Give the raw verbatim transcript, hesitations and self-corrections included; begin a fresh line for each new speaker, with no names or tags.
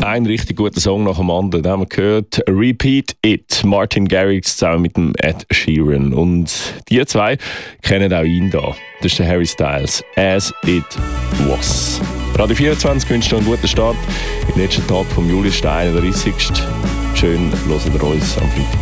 ein richtig guter Song nach dem anderen. Da haben wir gehört Repeat It, Martin Garrix zusammen mit dem Ed Sheeran. Und die zwei kennen auch ihn da. Das ist der Harry Styles, As It Was. Radio vierundzwanzig wünscht noch einen guten Start. Im letzten Tag vom Juli ist der einunddreißigste Schön, hören wir uns am Freitag.